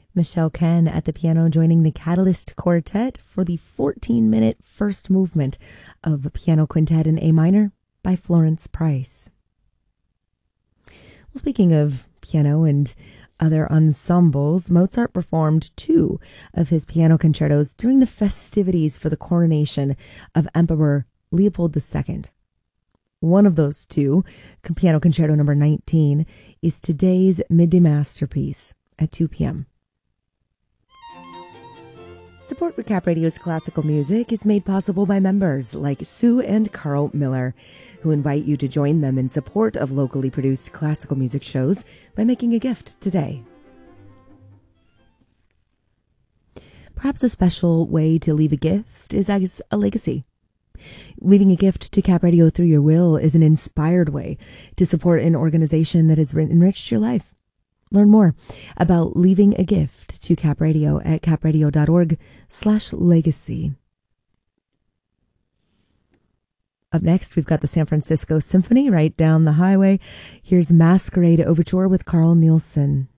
Michelle Ken at the piano joining the Catalyst Quartet for the 14-minute first movement of Piano Quintet in A minor by Florence Price. Well, speaking of piano and other ensembles, Mozart performed 2 of his piano concertos during the festivities for the coronation of Emperor Leopold II. One of those 2, Piano Concerto number 19, is today's midday masterpiece at 2 p.m. Support for Cap Radio's classical music is made possible by members like Sue and Carl Miller, who invite you to join them in support of locally produced classical music shows by making a gift today. Perhaps a special way to leave a gift is as a legacy. Leaving a gift to Cap Radio through your will is an inspired way to support an organization that has enriched your life. Learn more about leaving a gift to Cap Radio at capradio.org/legacy. Up next, we've got the San Francisco Symphony right down the highway. Here's Masquerade Overture with Carl Nielsen.